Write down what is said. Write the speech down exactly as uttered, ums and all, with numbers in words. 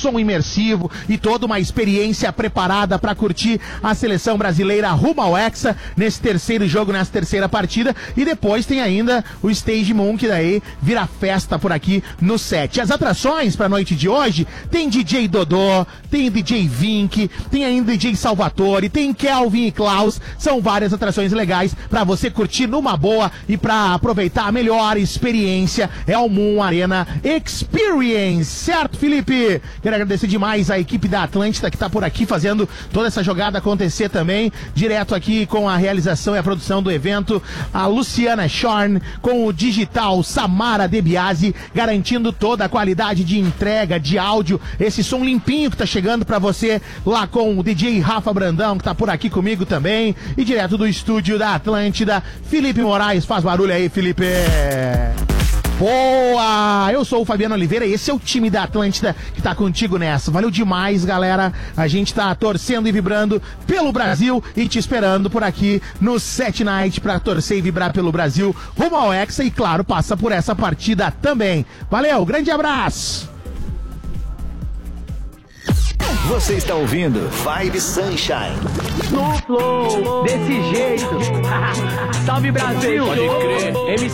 som imersivo e toda uma experiência preparada para curtir a seleção brasileira rumo ao Hexa nesse terceiro jogo, nessa terceira partida. E depois tem ainda o Stage Moon, que daí vira festa por aqui no set. As atrações para a noite de hoje tem D J Dodô, tem D J Vink, tem ainda D J Salvatore, tem Kelvin e Klaus. São várias atrações legais para você curtir numa boa e para aproveitar a melhor experiência. É o Moon Arena Experience, certo, Felipe? Quero agradecer demais a equipe da Atlântida que tá por aqui fazendo toda essa jogada acontecer também, direto aqui com a realização e a produção do evento, a Luciana Schorn, com o digital Samara De Biasi, garantindo toda a qualidade de entrega, de áudio, esse som limpinho que tá chegando pra você lá com o D J Rafa Brandão, que tá por aqui comigo também, e direto do estúdio da Atlântida, Felipe Moraes. Faz barulho aí, Felipe! Boa! Eu sou o Fabiano Oliveira e esse é o time da Atlântida que tá contigo nessa. Valeu demais, galera. A gente tá torcendo e vibrando pelo Brasil e te esperando por aqui no Set Night pra torcer e vibrar pelo Brasil rumo ao Hexa e, claro, passa por essa partida também. Valeu, grande abraço! Você está ouvindo Vibe Sunshine. No flow, desse jeito. Salve Brasil! Pode crer. M C